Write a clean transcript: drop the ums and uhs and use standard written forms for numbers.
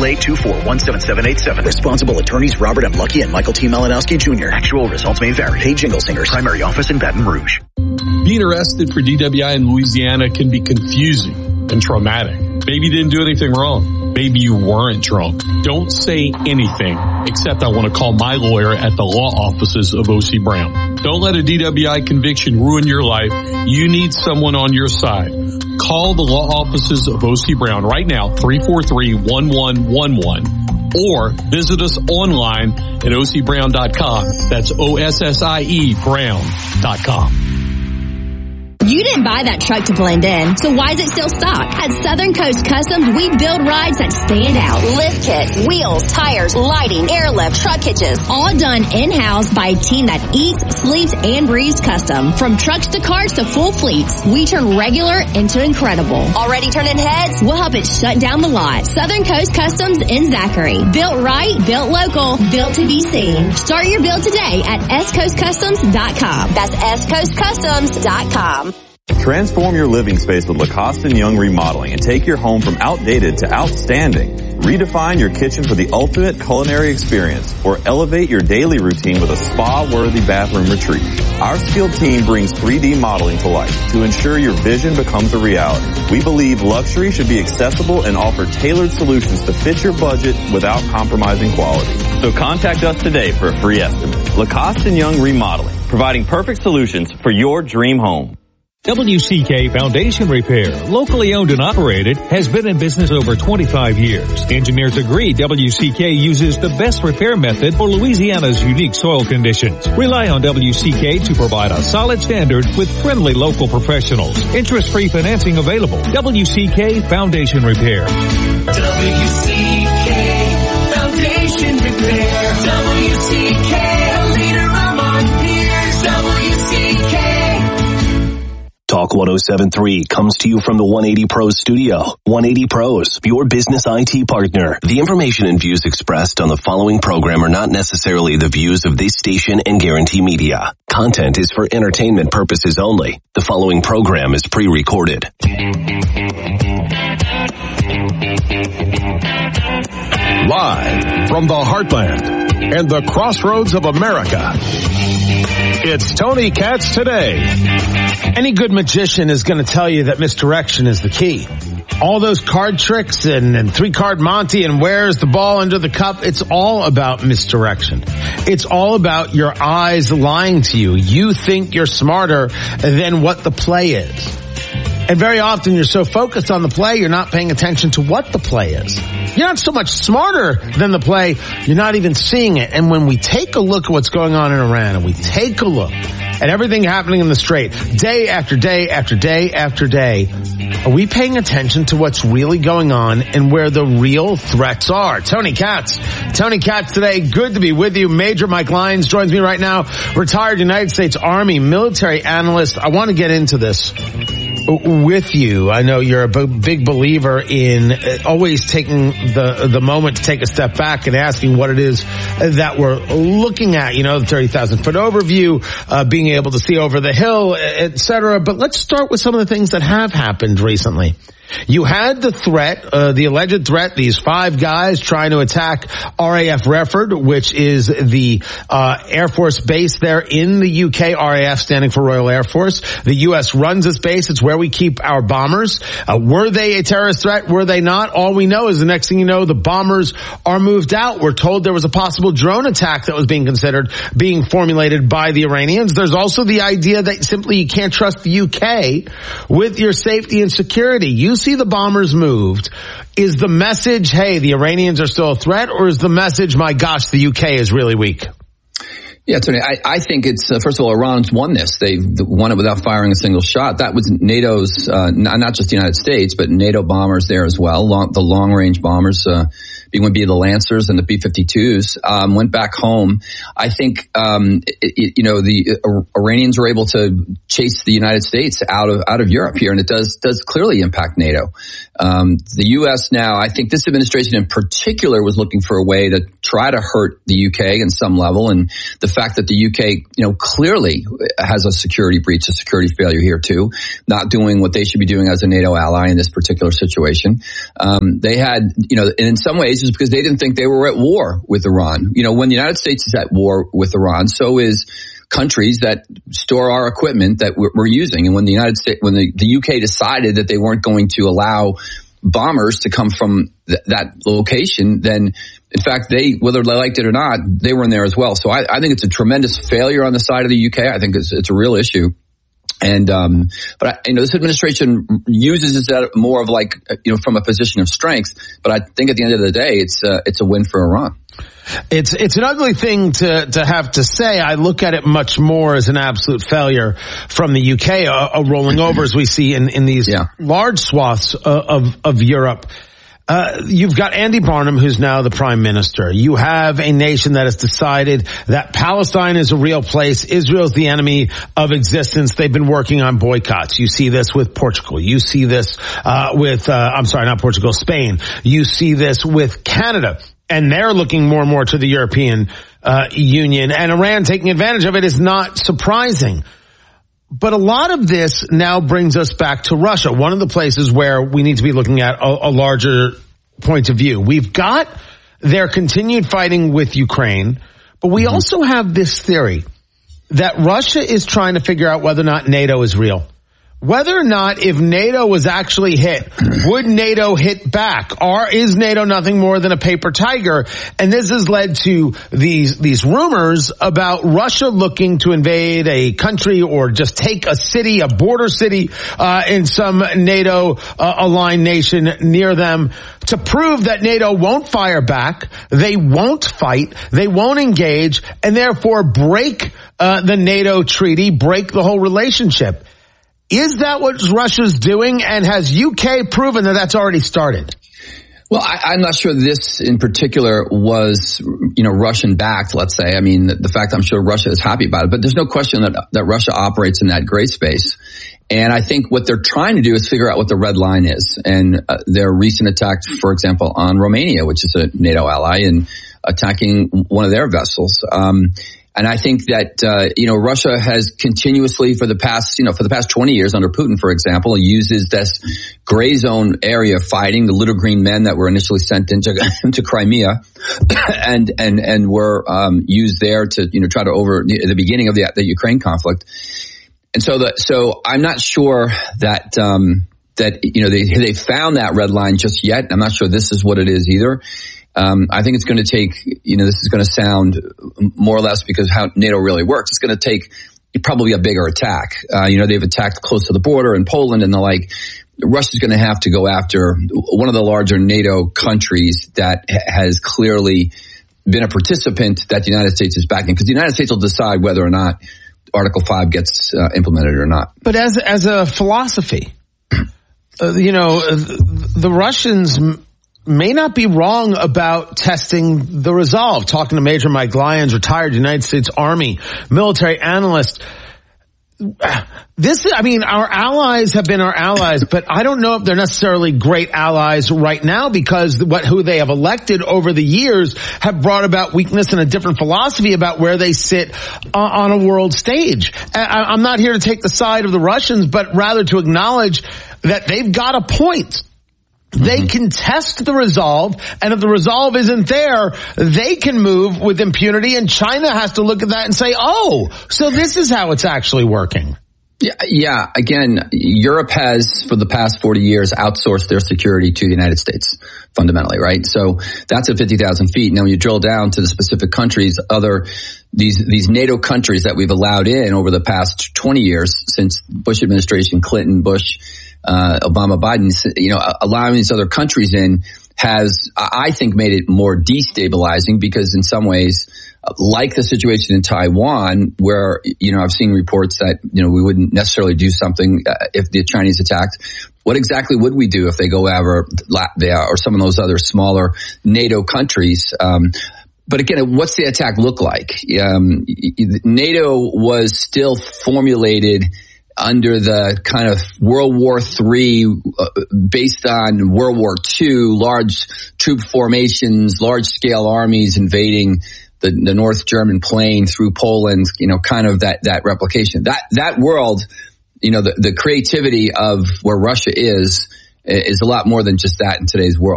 1-824-177-87. Responsible attorneys Robert M. Lucky and Michael T. Malinowski Jr. Actual results may vary. Paige Inglesingers, primary office in Baton Rouge. Being arrested for DWI in Louisiana can be confusing and traumatic. Maybe you didn't do anything wrong. Maybe you weren't drunk. Don't say anything except I want to call my lawyer at the law offices of O.C. Brown. Don't let a DWI conviction ruin your life. You need someone on your side. Call the law offices of O.C. Brown right now, 343-1111. Or visit us online at OCBrown.com. That's OSSIE Brown.com. You didn't buy that truck to blend in, so why is it still stock? At Southern Coast Customs, we build rides that stand out. Lift kits, wheels, tires, lighting, airlift, truck hitches, all done in-house by a team that eats, sleeps, and breathes custom. From trucks to cars to full fleets, we turn regular into incredible. Already turning heads? We'll help it shut down the lot. Southern Coast Customs in Zachary. Built right, built local, built to be seen. Start your build today at scoastcustoms.com. That's scoastcustoms.com. Transform your living space with Lacoste & Young Remodeling and take your home from outdated to outstanding. Redefine your kitchen for the ultimate culinary experience or elevate your daily routine with a spa-worthy bathroom retreat. Our skilled team brings 3D modeling to life to ensure your vision becomes a reality. We believe luxury should be accessible and offer tailored solutions to fit your budget without compromising quality. So contact us today for a free estimate. Lacoste & Young Remodeling, providing perfect solutions for your dream home. WCK Foundation Repair, locally owned and operated, has been in business over 25 years. Engineers agree WCK uses the best repair method for Louisiana's unique soil conditions. Rely on WCK to provide a solid standard with friendly local professionals. Interest-free financing available. WCK Foundation Repair. WCK Foundation Repair. WCK, a leader among peers. WCK. Talk 107.3 comes to you from the 180 Pros studio. 180 Pros, your business IT partner. The information and views expressed on the following program are not necessarily the views of this station and Guarantee Media. Content is for entertainment purposes only. The following program is pre-recorded. Live from the heartland and the crossroads of America, it's Tony Katz Today. Any good magician is going to tell you that misdirection is the key. All those card tricks and three-card Monty and where's the ball under the cup, it's all about misdirection. It's all about your eyes lying to you. You think you're smarter than what the play is. And very often you're so focused on the play, you're not paying attention to what the play is. You're not so much smarter than the play, you're not even seeing it. And when we take a look at what's going on in Iran, and we take a look at everything happening in the Strait, day after day after day after day, are we paying attention to what's really going on and where the real threats are? Tony Katz Today. Good to be with you. Major Mike Lyons joins me right now, retired United States Army military analyst. I want to get into this with you. I know you're a big believer in always taking the moment to take a step back and asking what it is that we're looking at. You know, the 30,000 foot overview, being able to see over the hill, etc. But let's start with some of the things that have happened recently. You had the threat, the alleged threat, these 5 guys trying to attack RAF Reford, which is the Air Force base there in the UK, RAF standing for Royal Air Force. The U.S. runs this base. It's where we keep our bombers. Were they a terrorist threat? Were they not? All we know is the next thing you know, the bombers are moved out. We're told there was a possible drone attack that was being formulated by the Iranians. There's also the idea that simply you can't trust the UK with your safety and security. You see the bombers moved. Is the message, hey, the Iranians are still a threat, or is the message, my gosh, the UK is really weak? Yeah, Tony, I think it's, first of all, Iran's won this. They won it without firing a single shot. That was NATO's, not just the United States, but NATO bombers there as well. The long-range bombers, would be the Lancers and the B-52s, went back home. I think, the Iranians were able to chase the United States out of Europe here, and it does clearly impact NATO. The U.S. now, I think this administration in particular was looking for a way to try to hurt the UK in some level, and the fact that the UK, clearly has a security breach, a security failure here too, not doing what they should be doing as a NATO ally in this particular situation. They had, and in some ways it's because they didn't think they were at war with Iran. When the United States is at war with Iran, so is countries that store our equipment that we're using. And when the UK decided that they weren't going to allow bombers to come from that location, then in fact, whether they liked it or not, they were in there as well. So I think it's a tremendous failure on the side of the UK. I think it's a real issue. And, but this administration uses it more of from a position of strength. But I think at the end of the day, it's a win for Iran. It's an ugly thing to have to say. I look at it much more as an absolute failure from the UK, a rolling over as we see in these large swaths of Europe. You've got Andy Barnum, who's now the prime minister. You have a nation that has decided that Palestine is a real place. Israel's the enemy of existence. They've been working on boycotts. You see this with Portugal. You see this Spain. You see this with Canada. And they're looking more and more to the European Union. And Iran taking advantage of it is not surprising. But a lot of this now brings us back to Russia, one of the places where we need to be looking at a larger point of view. We've got their continued fighting with Ukraine, but we also have this theory that Russia is trying to figure out whether or not NATO is real. Whether or not if NATO was actually hit, would NATO hit back? Or is NATO nothing more than a paper tiger? And this has led to these rumors about Russia looking to invade a country or just take a city, a border city, in some NATO aligned nation near them to prove that NATO won't fire back, they won't fight, they won't engage, and therefore break the NATO treaty, break the whole relationship. Is that what Russia's doing? And has UK proven that that's already started? Well, I'm not sure this in particular was, Russian backed, let's say. I mean, the fact I'm sure Russia is happy about it, but there's no question that Russia operates in that gray space. And I think what they're trying to do is figure out what the red line is. And their recent attack, for example, on Romania, which is a NATO ally, and attacking one of their vessels. And I think that, Russia has continuously for the past 20 years under Putin, for example, uses this gray zone area of fighting, the little green men that were initially sent into Crimea and were, used there to, try to over the beginning of the Ukraine conflict. And so I'm not sure that they found that red line just yet. I'm not sure this is what it is either. I think it's going to take, this is going to sound more or less because how NATO really works. It's going to take probably a bigger attack. They've attacked close to the border in Poland and the like. Russia's going to have to go after one of the larger NATO countries that has clearly been a participant that the United States is backing, because the United States will decide whether or not Article 5 gets implemented or not. But as a philosophy, the Russians may not be wrong about testing the resolve. Talking to Major Mike Lyons, retired United States Army military analyst. Our allies have been our allies, but I don't know if they're necessarily great allies right now, because who they have elected over the years have brought about weakness and a different philosophy about where they sit on a world stage. I'm not here to take the side of the Russians, but rather to acknowledge that they've got a point. They can test the resolve, and if the resolve isn't there, they can move with impunity, and China has to look at that and say, oh, so this is how it's actually working. Yeah. Again, Europe has, for the past 40 years, outsourced their security to the United States, fundamentally, right? So that's at 50,000 feet. Now, when you drill down to the specific countries, these NATO countries that we've allowed in over the past 20 years, since Bush administration, Clinton, Bush, Obama, Biden, allowing these other countries in has, I think, made it more destabilizing, because in some ways, like the situation in Taiwan, where, I've seen reports that, we wouldn't necessarily do something if the Chinese attacked. What exactly would we do if they go over Latvia or some of those other smaller NATO countries? But again, what's the attack look like? NATO was still formulated under the kind of World War III, based on World War II, large troop formations, large scale armies invading the North German plane through Poland, kind of that replication. That world, the creativity of where Russia is a lot more than just that in today's world.